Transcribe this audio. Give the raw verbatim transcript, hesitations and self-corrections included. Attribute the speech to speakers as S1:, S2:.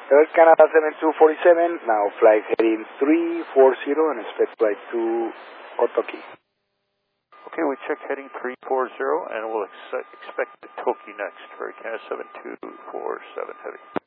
S1: Air Canada seven two four seven, now flight heading three four zero and expect flight to Otoki.
S2: Okay, we check heading three four zero and we'll ex expect Toki next for Air Canada seven two four seven Heavy.